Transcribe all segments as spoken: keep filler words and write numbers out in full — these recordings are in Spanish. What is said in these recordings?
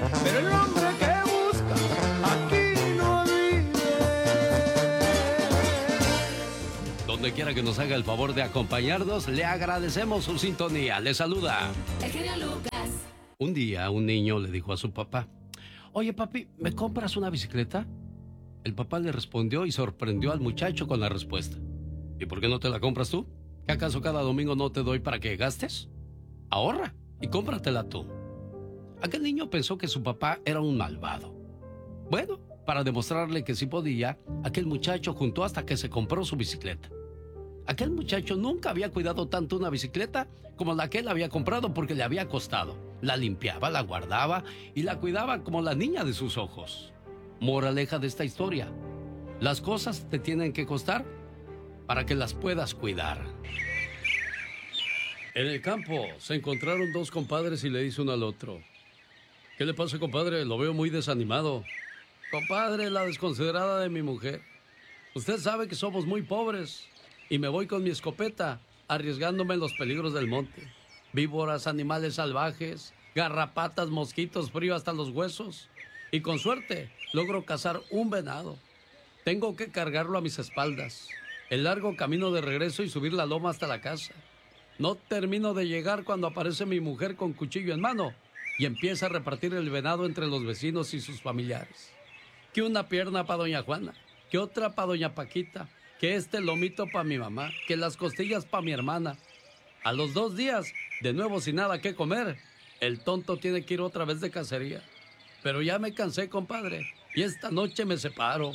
pero el hombre que busca aquí no vive. Donde quiera que nos haga el favor de acompañarnos, le agradecemos su sintonía. Le saluda El genio Lucas. Un día un niño le dijo a su papá: oye papi, ¿me compras una bicicleta? El papá le respondió y sorprendió al muchacho con la respuesta: ¿y por qué no te la compras tú? ¿Que acaso cada domingo no te doy para que gastes? Ahorra y cómpratela tú. Aquel niño pensó que su papá era un malvado. Bueno, para demostrarle que sí podía, aquel muchacho juntó hasta que se compró su bicicleta. Aquel muchacho nunca había cuidado tanto una bicicleta como la que él había comprado porque le había costado. La limpiaba, la guardaba y la cuidaba como la niña de sus ojos. Moraleja de esta historia: las cosas te tienen que costar para que las puedas cuidar. En el campo se encontraron dos compadres y le dice uno al otro: ¿qué le pasa, compadre? Lo veo muy desanimado. Compadre, la desconsiderada de mi mujer. Usted sabe que somos muy pobres y me voy con mi escopeta arriesgándome en los peligros del monte. Víboras, animales salvajes, garrapatas, mosquitos, frío hasta los huesos. Y con suerte logro cazar un venado. Tengo que cargarlo a mis espaldas. El largo camino de regreso y subir la loma hasta la casa. No termino de llegar cuando aparece mi mujer con cuchillo en mano y empieza a repartir el venado entre los vecinos y sus familiares. Que una pierna para doña Juana, que otra para doña Paquita, que este lomito para mi mamá, que las costillas para mi hermana. A los dos días, de nuevo sin nada que comer, el tonto tiene que ir otra vez de cacería. Pero ya me cansé, compadre, y esta noche me separo.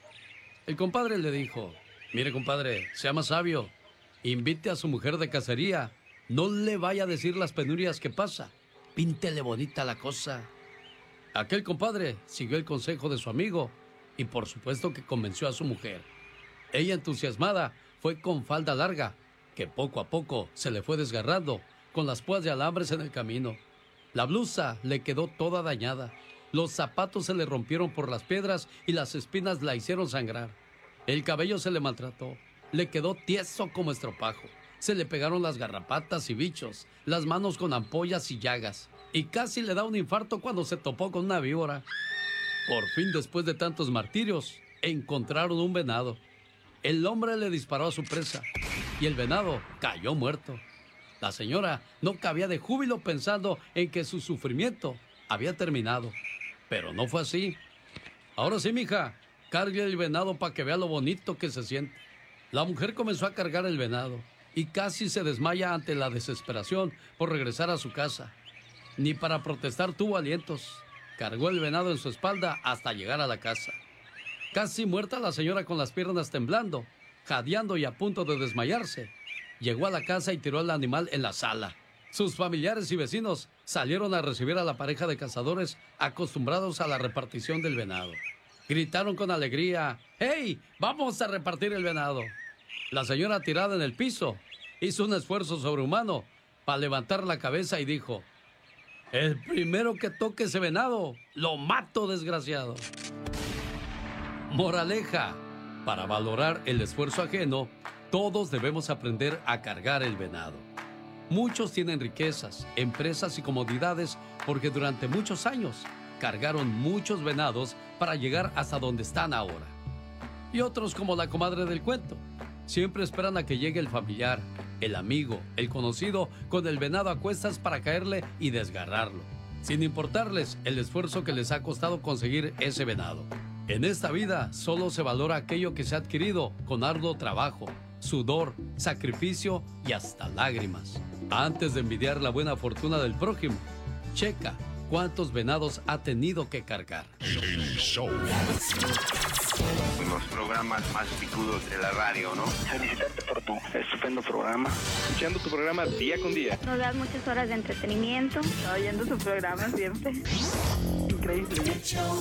El compadre le dijo: mire, compadre, sea más sabio, invite a su mujer de cacería, no le vaya a decir las penurias que pasa, píntele bonita la cosa. Aquel compadre siguió el consejo de su amigo y por supuesto que convenció a su mujer. Ella, entusiasmada, fue con falda larga, que poco a poco se le fue desgarrando, con las púas de alambres en el camino. La blusa le quedó toda dañada, los zapatos se le rompieron por las piedras y las espinas la hicieron sangrar. El cabello se le maltrató, le quedó tieso como estropajo. Se le pegaron las garrapatas y bichos, las manos con ampollas y llagas, y casi le da un infarto cuando se topó con una víbora. Por fin, después de tantos martirios, encontraron un venado. El hombre le disparó a su presa y el venado cayó muerto. La señora no cabía de júbilo pensando en que su sufrimiento había terminado, pero no fue así. Ahora sí, mija, cargue el venado para que vea lo bonito que se siente. La mujer comenzó a cargar el venado y casi se desmaya ante la desesperación por regresar a su casa. Ni para protestar tuvo alientos. Cargó el venado en su espalda hasta llegar a la casa. Casi muerta la señora con las piernas temblando, jadeando y a punto de desmayarse, llegó a la casa y tiró el animal en la sala. Sus familiares y vecinos salieron a recibir a la pareja de cazadores acostumbrados a la repartición del venado. Gritaron con alegría: ¡hey! ¡Vamos a repartir el venado! La señora, tirada en el piso, hizo un esfuerzo sobrehumano para levantar la cabeza y dijo: el primero que toque ese venado, lo mato, desgraciado. Moraleja: para valorar el esfuerzo ajeno, todos debemos aprender a cargar el venado. Muchos tienen riquezas, empresas y comodidades porque durante muchos años cargaron muchos venados para llegar hasta donde están ahora. Y otros, como la comadre del cuento, siempre esperan a que llegue el familiar, el amigo, el conocido, con el venado a cuestas para caerle y desgarrarlo, sin importarles el esfuerzo que les ha costado conseguir ese venado. En esta vida solo se valora aquello que se ha adquirido con arduo trabajo, sudor, sacrificio y hasta lágrimas. Antes de envidiar la buena fortuna del prójimo, checa cuántos venados ha tenido que cargar. El show. Los programas más picudos de la radio, ¿no? Felicitarte por tu estupendo programa. Escuchando tu programa día con día. Nos das muchas horas de entretenimiento. Oyendo tu programa siempre. Increíble.